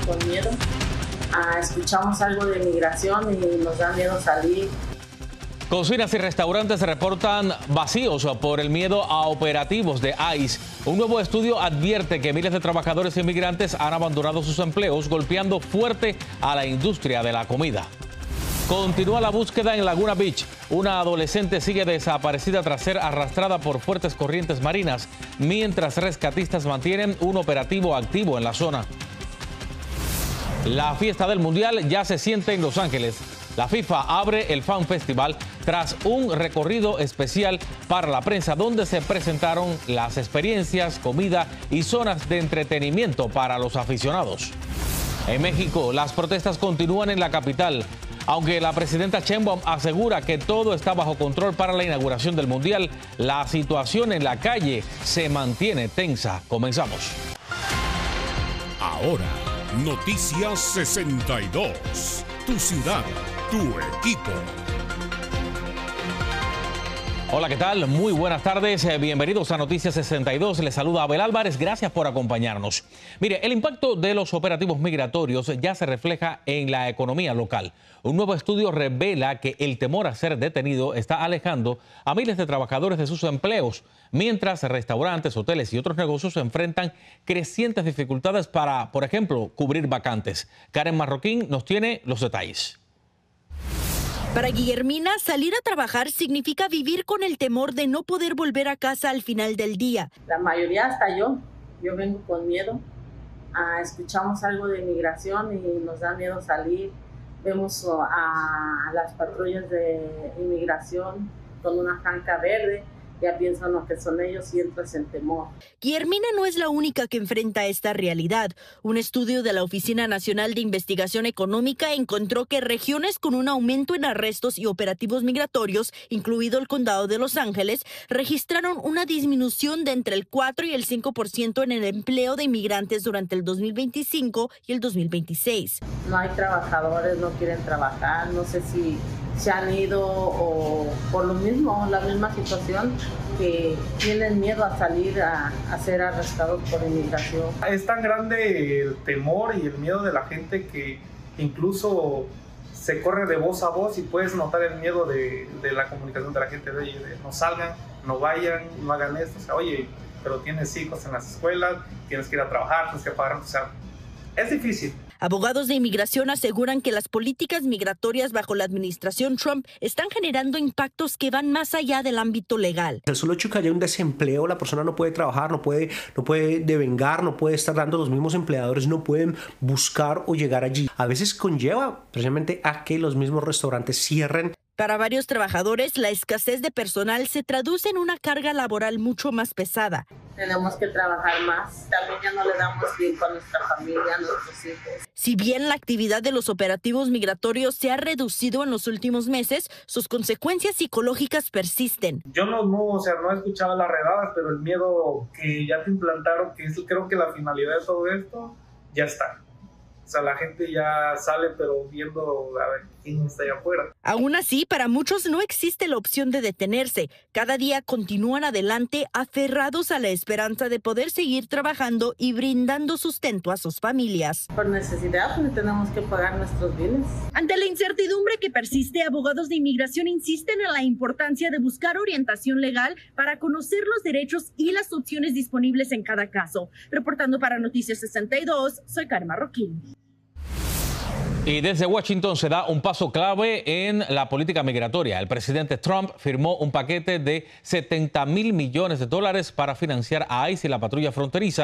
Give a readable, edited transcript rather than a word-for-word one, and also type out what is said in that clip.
con miedo. Escuchamos algo de migración y nos da miedo salir. Cocinas y restaurantes se reportan vacíos por el miedo a operativos de ICE. Un nuevo estudio advierte que miles de trabajadores inmigrantes han abandonado sus empleos, golpeando fuerte a la industria de la comida. Continúa la búsqueda en Laguna Beach. Una adolescente sigue desaparecida tras ser arrastrada por fuertes corrientes marinas, mientras rescatistas mantienen un operativo activo en la zona. La fiesta del Mundial ya se siente en Los Ángeles. La FIFA abre el Fan Festival tras un recorrido especial para la prensa donde se presentaron las experiencias, comida y zonas de entretenimiento para los aficionados. En México, las protestas continúan en la capital. Aunque la presidenta Sheinbaum asegura que todo está bajo control para la inauguración del Mundial, la situación en la calle se mantiene tensa. Comenzamos. Ahora, Noticias 62. Tu ciudad, tu equipo. Hola, ¿qué tal? Muy buenas tardes. Bienvenidos a Noticias 62. Les saluda Abel Álvarez. Gracias por acompañarnos. Mire, el impacto de los operativos migratorios ya se refleja en la economía local. Un nuevo estudio revela que el temor a ser detenido está alejando a miles de trabajadores de sus empleos, mientras restaurantes, hoteles y otros negocios enfrentan crecientes dificultades para, por ejemplo, cubrir vacantes. Karen Marroquín nos tiene los detalles. Para Guillermina, salir a trabajar significa vivir con el temor de no poder volver a casa al final del día. La mayoría, hasta yo vengo con miedo. Escuchamos algo de migración y nos da miedo salir. Vemos a las patrullas de inmigración con una franca verde. Ya piensan lo que son ellos y entras en temor. Guillermina no es la única que enfrenta esta realidad. Un estudio de la Oficina Nacional de Investigación Económica encontró que regiones con un aumento en arrestos y operativos migratorios, incluido el condado de Los Ángeles, registraron una disminución de entre el 4 y el 5% en el empleo de inmigrantes durante el 2025 y el 2026. No hay trabajadores, no quieren trabajar, no sé si se han ido o por lo mismo, la misma situación, que tienen miedo a salir a ser arrestados por inmigración. Es tan grande el temor y el miedo de la gente que incluso se corre de voz a voz y puedes notar el miedo de la comunicación de la gente, de no salgan, no vayan, no hagan esto, o sea, oye, pero tienes hijos en las escuelas, tienes que ir a trabajar, tienes que pagar, o sea, es difícil. Abogados de inmigración aseguran que las políticas migratorias bajo la administración Trump están generando impactos que van más allá del ámbito legal. El solo hecho que haya un desempleo, la persona no puede trabajar, no puede devengar, no puede estar dando, los mismos empleadores no pueden buscar o llegar allí. A veces conlleva precisamente a que los mismos restaurantes cierren. Para varios trabajadores, la escasez de personal se traduce en una carga laboral mucho más pesada. Tenemos que trabajar más. También ya no le damos tiempo a nuestra familia, a nuestros hijos. Si bien la actividad de los operativos migratorios se ha reducido en los últimos meses, sus consecuencias psicológicas persisten. Yo no he escuchado las redadas, pero el miedo que ya te implantaron, que es creo que la finalidad de todo esto, ya está. O sea, la gente ya sale, pero viendo a ver quién está allá afuera. Aún así, para muchos no existe la opción de detenerse. Cada día continúan adelante aferrados a la esperanza de poder seguir trabajando y brindando sustento a sus familias. Por necesidad, pues tenemos que pagar nuestros bienes. Ante la incertidumbre que persiste, abogados de inmigración insisten en la importancia de buscar orientación legal para conocer los derechos y las opciones disponibles en cada caso. Reportando para Noticias 62, soy Karen Marroquín. Y desde Washington se da un paso clave en la política migratoria. El presidente Trump firmó un paquete de $70,000 millones para financiar a ICE y la patrulla fronteriza